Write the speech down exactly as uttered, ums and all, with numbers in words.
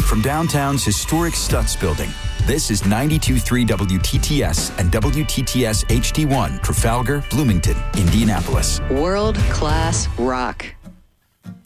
from downtown's historic Stutz Building, this is ninety-two point three W T T S and W T T S H D one, Trafalgar, Bloomington, Indianapolis. World-class rock.